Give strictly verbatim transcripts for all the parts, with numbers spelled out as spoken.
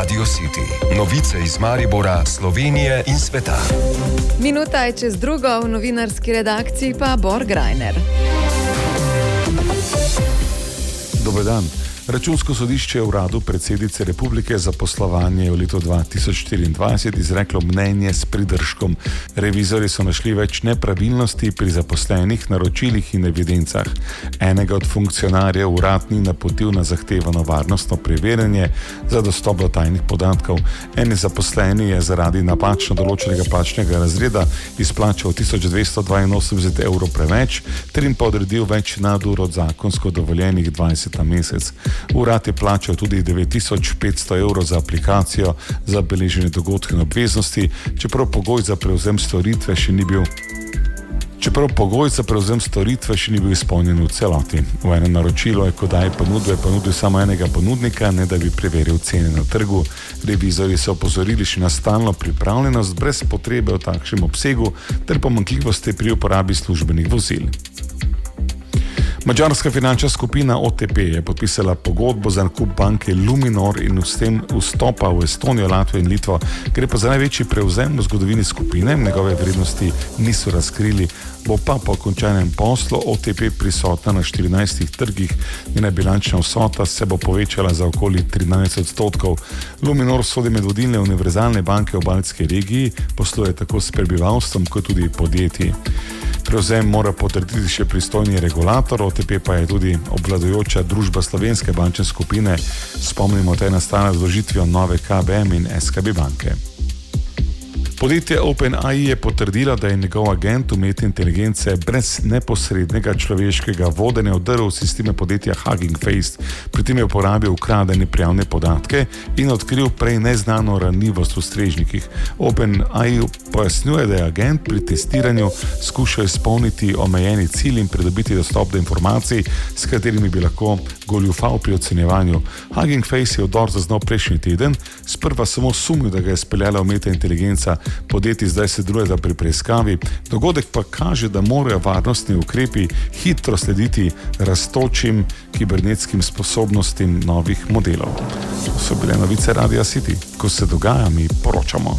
Radio City. Novice iz Maribora, Slovenije in sveta. Minuta je čez drugo, v novinarski redakciji pa Bor Grajner. Dober dan. Računsko sodišče je v uradu predsednice Republike za poslovanje v letu dva tisoč štiriindvajset izreklo mnenje s pridržkom. Revizorji so našli več nepravilnosti pri zaposlenih, naročilih in evidencah. Enega od funkcionarjev urad ni napotil na zahtevano varnostno preverjanje za dostop do tajnih podatkov. En zaposleni je zaradi napačno določenega plačnega razreda izplačal tisoč dvesto dvainosemdeset evrov preveč ter jim pa odredil več nadur od zakonsko dovoljenih dvajset na mesec. Urad je plačal tudi devet tisoč petsto evrov za aplikacijo za beleženje dogodkov in obveznosti, čeprav pogoj za prevzem storitve še ni bil. Čeprav pogoj za prevzem storitve še ni bil izpolnjen v celoti. V enem naročilu je kot daj ponudbe ponudil samo enega ponudnika, ne da bi preveril cene na trgu. Revizorji so opozorili še na stalno pripravljenost brez potrebe v takšnem obsegu ter pomanjkljivosti pri uporabi službenih vozil. Madžarska finančna skupina O T P je podpisala pogodbo za nakup banke Luminor in s tem vstopa v Estonijo, Latvijo in Litvo. Gre pa za največji prevzem v zgodovini skupine, njegove vrednosti niso razkrili, bo pa po končanem poslu O T P prisotna na štirinajstih trgih, njena bilančna vsota se bo povečala za okoli trinajst odstotkov. Luminor sodi med vodilne univerzalne banke v baltski regiji, posluje tako s prebivalstvom kot tudi podjetji. Prevzem mora potrditi še pristojni regulator, O T P pa je tudi obvladujoča družba slovenske bančne skupine. Spomnimo, da je nastala z vložitvijo nove K B M in S K B banke. Podjetje OpenAI je potrdilo, da je njegov agent umetne inteligence brez neposrednega človeškega vodenja vdrl v sisteme podjetja Hugging Face. Pri tem je uporabil ukradene prijavne podatke in odkril prej neznano ranljivost v strežnikih. OpenAI pojasnjuje, da je agent pri testiranju skušal izpolniti omejeni cilj in pridobiti dostop do informacij, s katerimi bi lahko goljufal pri ocenjevanju. Hugging Face je vdor zaznal prejšnji teden, sprva samo sumil, da ga je speljala umetna inteligenca. Podjetji zdaj se drugega pri preiskavi. Dogodek pa kaže, da morajo varnostni ukrepi hitro slediti rastočim kibernetskim sposobnostim novih modelov. To so bile novice Radia City. Ko se dogaja, mi poročamo.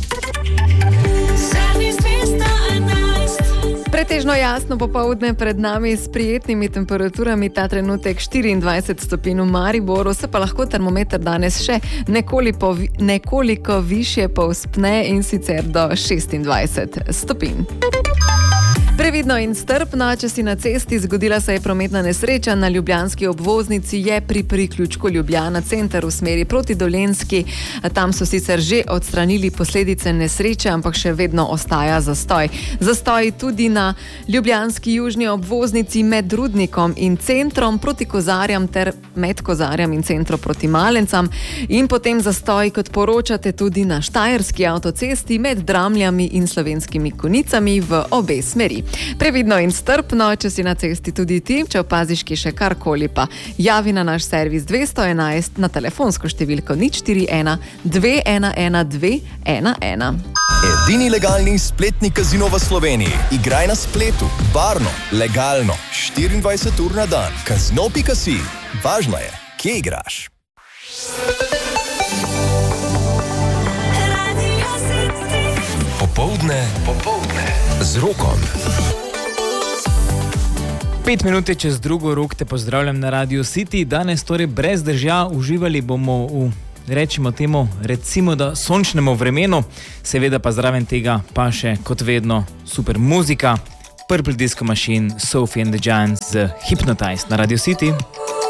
Pretežno jasno popoldne pred nami s prijetnimi temperaturami, ta trenutek štiriindvajset stopinj v Mariboru, se pa lahko termometer danes še nekoliko, nekoliko više povzpne in sicer do šestindvajset stopinj. Previdno in strpno, če si na cesti, zgodila se je prometna nesreča na ljubljanski obvoznici, je pri priključku Ljubljana center v smeri proti Dolenjski. Tam so sicer že odstranili posledice nesreče, ampak še vedno ostaja zastoj. Zastoj tudi na ljubljanski južni obvoznici med Rudnikom in centrom proti Kozarjam ter med Kozarjam in centrom proti Malencam. In potem zastoj, kot poročate, tudi na štajerski avtocesti med Dramljami in Slovenskimi Konicami v obe smeri. Previdno in strpno, če si na cesti tudi ti, če opaziš ki še karkoli, pa javi na naš servis dvesto enajst na telefonsko številko nič štiri ena dve ena ena dve ena ena. Edini legalni spletni kazino v Sloveniji. Igraj na spletu, varno, legalno, štiriindvajset ur na dan. Kazino pika si. Važno je, kje igraš. Popoldne, popoldne z Rokom. Pet minut je čez drugo, Rok, te pozdravljam na Radio City. Danes torej brez dežja uživali bomo v, rečimo temu, recimo da sončnemu vremenu, seveda pa zraven tega pa še kot vedno super muzika. Purple Disco Machine, Sophie and the Giants z Hypnotized na Radio City.